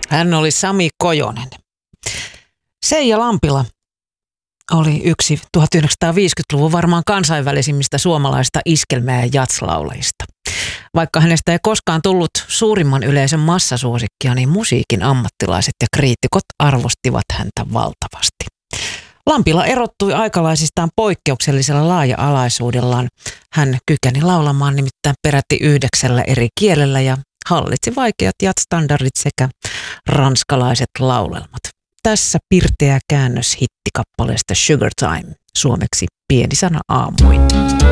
Hän oli Sami Kojonen. Seija Lampila oli yksi 1950-luvun varmaan kansainvälisimmistä suomalaista iskelmä- ja jatslaulajista. Vaikka hänestä ei koskaan tullut suurimman yleisön massasuosikkia, niin musiikin ammattilaiset ja kriitikot arvostivat häntä valtavasti. Lampila erottui aikalaisistaan poikkeuksellisella laaja-alaisuudellaan. Hän kykeni laulamaan nimittäin peräti 9 eri kielellä ja hallitsi vaikeat jazz-standardit sekä ranskalaiset laulelmat. Tässä pirteä käännös hittikappaleesta Sugar Time, suomeksi pieni sana aamuin.